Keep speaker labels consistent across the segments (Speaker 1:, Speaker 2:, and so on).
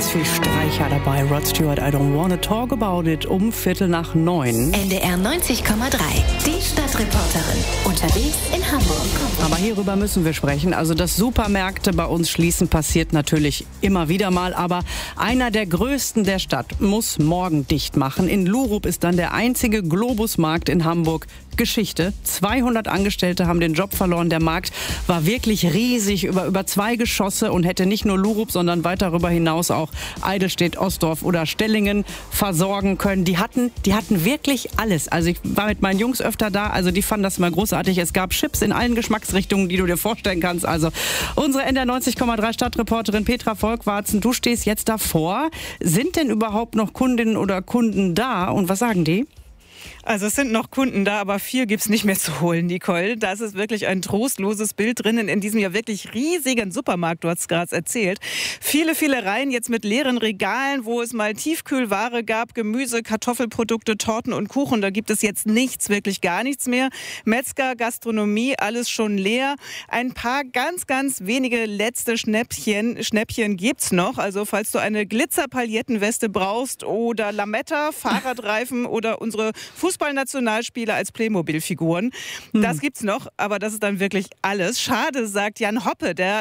Speaker 1: ganz viel Streicher dabei. Rod Stewart, I don't wanna talk about it, um 8:45.
Speaker 2: NDR 90,3, die Stadtreporterin. Unterwegs in Hamburg.
Speaker 1: Aber hierüber müssen wir sprechen. Also, dass Supermärkte bei uns schließen, passiert natürlich immer wieder mal. Aber einer der größten der Stadt muss morgen dicht machen. In Lurup ist dann der einzige Globusmarkt in Hamburg Geschichte. 200 Angestellte haben den Job verloren. Der Markt war wirklich riesig, über 2 Geschosse und hätte nicht nur Lurup, sondern weit darüber hinaus auch Eidelstedt, Ostdorf oder Stellingen versorgen können. Die hatten wirklich alles. Also ich war mit meinen Jungs öfter da, also die fanden das immer großartig. Es gab Chips in allen Geschmacksrichtungen, die du dir vorstellen kannst. Also unsere NDR 90,3 Stadtreporterin Petra Volkwarzen, du stehst jetzt davor. Sind denn überhaupt noch Kundinnen oder Kunden da und was sagen die?
Speaker 3: Also es sind noch Kunden da, aber viel gibt's nicht mehr zu holen, Nicole. Das ist wirklich ein trostloses Bild drinnen in diesem ja wirklich riesigen Supermarkt, du hast es gerade erzählt. Viele Reihen jetzt mit leeren Regalen, wo es mal Tiefkühlware gab, Gemüse, Kartoffelprodukte, Torten und Kuchen. Da gibt es jetzt nichts, wirklich gar nichts mehr. Metzger, Gastronomie, alles schon leer. Ein paar ganz wenige letzte Schnäppchen gibt's noch. Also falls du eine Glitzer-Paillettenweste brauchst oder Lametta, Fahrradreifen oder unsere Fußballnationalspieler als Playmobil-Figuren. Das gibt's noch, aber das ist dann wirklich alles. Schade, sagt Jan Hoppe, der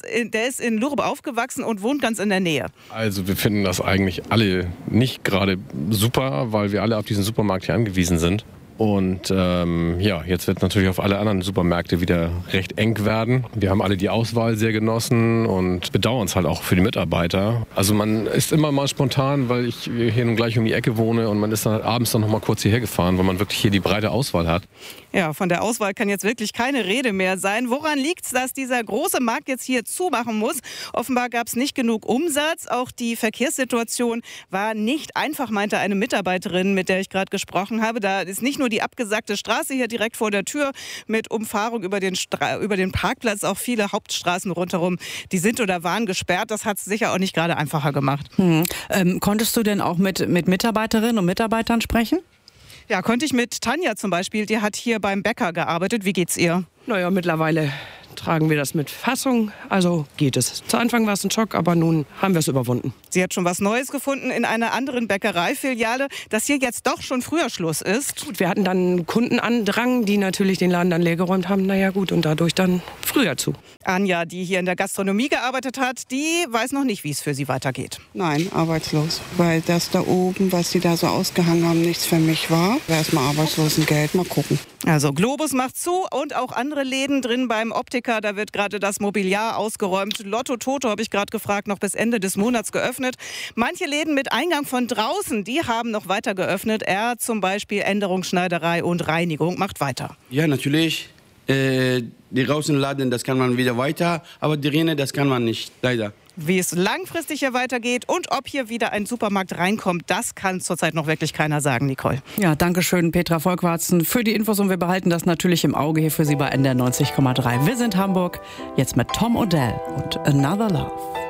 Speaker 3: ist in Lurup aufgewachsen und wohnt ganz in der Nähe.
Speaker 4: Also wir finden das eigentlich alle nicht gerade super, weil wir alle auf diesen Supermarkt hier angewiesen sind. Und jetzt wird natürlich auf alle anderen Supermärkte wieder recht eng werden. Wir haben alle die Auswahl sehr genossen und bedauern es halt auch für die Mitarbeiter. Also man ist immer mal spontan, weil ich hier nun gleich um die Ecke wohne und man ist dann halt abends dann noch mal kurz hierher gefahren, weil man wirklich hier die breite Auswahl hat.
Speaker 3: Ja, von der Auswahl kann jetzt wirklich keine Rede mehr sein. Woran liegt es, dass dieser große Markt jetzt hier zumachen muss? Offenbar gab es nicht genug Umsatz. Auch die Verkehrssituation war nicht einfach, meinte eine Mitarbeiterin, mit der ich gerade gesprochen habe. Da ist nicht nur die abgesagte Straße hier direkt vor der Tür mit Umfahrung über den Parkplatz, auch viele Hauptstraßen rundherum, die sind oder waren gesperrt. Das hat es sicher auch nicht gerade einfacher gemacht.
Speaker 1: Konntest du denn auch mit Mitarbeiterinnen und Mitarbeitern sprechen?
Speaker 3: Ja, konnte ich mit Tanja zum Beispiel, die hat hier beim Bäcker gearbeitet. Wie geht's ihr?
Speaker 5: Naja, mittlerweile tragen wir das mit Fassung, also geht es. Zu Anfang war es ein Schock, aber nun haben wir es überwunden.
Speaker 3: Sie hat schon was Neues gefunden in einer anderen Bäckereifiliale, dass hier jetzt doch schon früher Schluss ist.
Speaker 5: Gut, wir hatten dann Kundenandrang, die natürlich den Laden dann leergeräumt haben. Naja gut, und dadurch dann früher zu.
Speaker 3: Anja, die hier in der Gastronomie gearbeitet hat, die weiß noch nicht, wie es für sie weitergeht.
Speaker 6: Nein, arbeitslos. Weil das da oben, was sie da so ausgehangen haben, nichts für mich war. Erstmal Arbeitslosengeld, mal gucken.
Speaker 3: Also Globus macht zu und auch andere Läden drin beim Optiker. Da wird gerade das Mobiliar ausgeräumt. Lotto Toto, habe ich gerade gefragt, noch bis Ende des Monats geöffnet. Manche Läden mit Eingang von draußen, die haben noch weiter geöffnet. Zum Beispiel Änderungsschneiderei und Reinigung macht weiter.
Speaker 7: Ja, natürlich. Die Außenladen, das kann man wieder weiter. Aber die Rinne, das kann man nicht, leider.
Speaker 3: Wie es langfristig hier weitergeht und ob hier wieder ein Supermarkt reinkommt, das kann zurzeit noch wirklich keiner sagen, Nicole.
Speaker 1: Ja, danke schön, Petra Volkwarzen, für die Infos und wir behalten das natürlich im Auge hier für Sie bei NDR 90,3. Wir sind Hamburg, jetzt mit Tom Odell und Another Love.